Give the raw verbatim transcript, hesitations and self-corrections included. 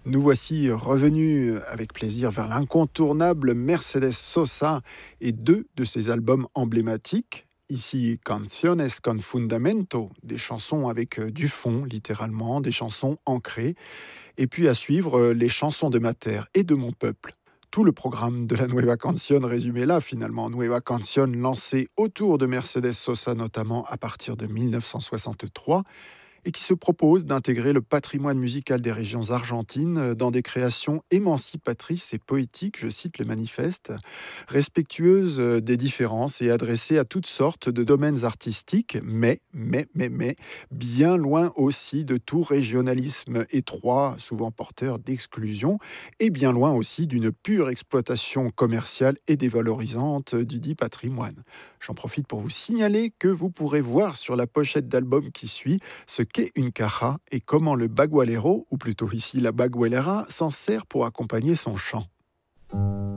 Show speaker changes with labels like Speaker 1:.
Speaker 1: Nous voici revenus avec plaisir vers l'incontournable Mercedes Sosa et deux de ses albums emblématiques. Ici, Canciones con Fundamento, des chansons avec euh, du fond, littéralement, des chansons ancrées. Et puis à suivre, euh, les chansons de ma terre et de mon peuple. Tout le programme de la Nueva Canción résumé là, finalement. Nueva Canción lancée autour de Mercedes Sosa, notamment à partir de mille neuf cent soixante-trois, et qui se propose d'intégrer le patrimoine musical des régions argentines euh, dans des créations émancipatrices et poétiques, je cite le manifeste, respectueuses euh, des différences et adressées à toutes sortes de domaines artistiques, mais, mais, mais, mais, bien loin aussi de tout régionalisme étroit, souvent porteur d'exclusion, et bien loin aussi d'une pure exploitation commerciale et dévalorisante du dit patrimoine. J'en profite pour vous signaler que vous pourrez voir sur la pochette d'album qui suit ce qu'est une caja et comment le bagualero, ou plutôt ici la bagualera, s'en sert pour accompagner son chant.